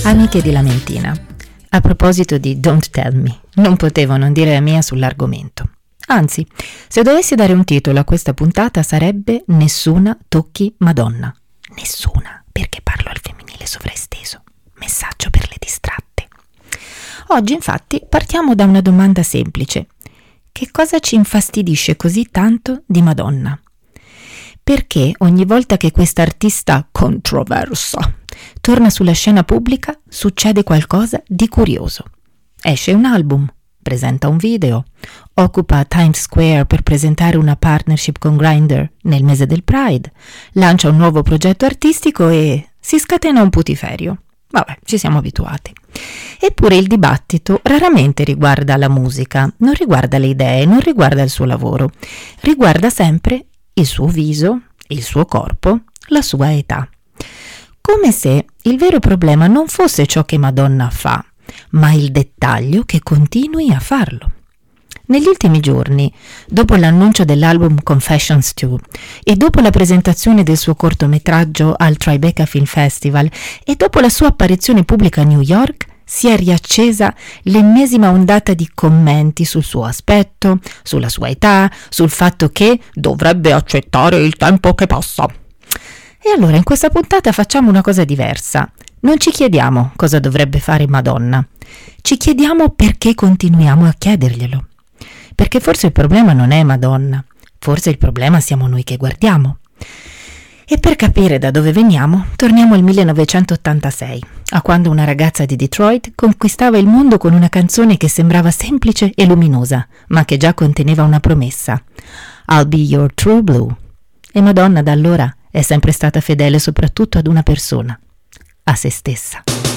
Amiche di Lamentina, a proposito di Don't Tell Me, non potevo non dire la mia sull'argomento. Anzi, se dovessi dare un titolo a questa puntata sarebbe Nessuna tocchi Madonna. Nessuna, perché parlo al femminile sovraesteso. Messaggio per le distratte. Oggi infatti partiamo da una domanda semplice. Che cosa ci infastidisce così tanto di Madonna? Perché ogni volta che questa artista controversa torna sulla scena pubblica succede qualcosa di curioso? Esce un album, presenta un video, occupa Times Square per presentare una partnership con Grindr nel mese del Pride, lancia un nuovo progetto artistico e si scatena un putiferio. Vabbè, ci siamo abituati. Eppure il dibattito raramente riguarda la musica, non riguarda le idee, non riguarda il suo lavoro, riguarda sempre il suo viso, il suo corpo, la sua età. Come se il vero problema non fosse ciò che Madonna fa, ma il dettaglio che continui a farlo. Negli ultimi giorni, dopo l'annuncio dell'album Confessions 2 e dopo la presentazione del suo cortometraggio al Tribeca Film Festival e dopo la sua apparizione pubblica a New York, si è riaccesa l'ennesima ondata di commenti sul suo aspetto, sulla sua età, sul fatto che dovrebbe accettare il tempo che passa. E allora in questa puntata facciamo una cosa diversa. Non ci chiediamo cosa dovrebbe fare Madonna, ci chiediamo perché continuiamo a chiederglielo. Perché forse il problema non è Madonna, forse il problema siamo noi che guardiamo. E per capire da dove veniamo, torniamo al 1986, a quando una ragazza di Detroit conquistava il mondo con una canzone che sembrava semplice e luminosa, ma che già conteneva una promessa. I'll be your true blue. E Madonna da allora è sempre stata fedele soprattutto ad una persona, a se stessa.